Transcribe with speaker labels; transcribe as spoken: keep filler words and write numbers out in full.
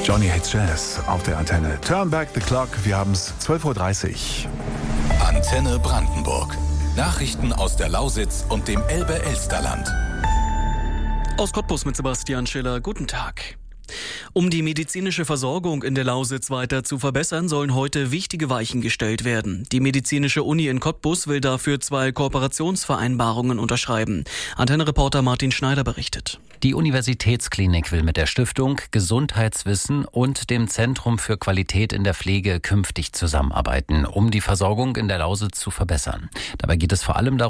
Speaker 1: Johnny Hates Jazz auf der Antenne. Turn back the clock, wir haben es zwölf Uhr dreißig.
Speaker 2: Antenne Brandenburg. Nachrichten aus der Lausitz und dem Elbe-Elsterland.
Speaker 3: Aus Cottbus mit Sebastian Schiller. Guten Tag. Um die medizinische Versorgung in der Lausitz weiter zu verbessern, sollen heute wichtige Weichen gestellt werden. Die Medizinische Uni in Cottbus will dafür zwei Kooperationsvereinbarungen unterschreiben. Antenne-Reporter Martin Schneider berichtet.
Speaker 4: Die Universitätsklinik will mit der Stiftung Gesundheitswissen und dem Zentrum für Qualität in der Pflege künftig zusammenarbeiten, um die Versorgung in der Lausitz zu verbessern. Dabei geht es vor allem darum,